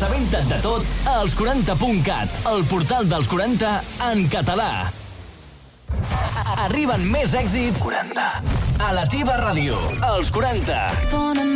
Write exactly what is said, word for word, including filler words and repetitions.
Assabenta't de tot a els quaranta punt cat, el portal dels quaranta en català. Arriben més èxits quaranta a la teva ràdio. Els quaranta.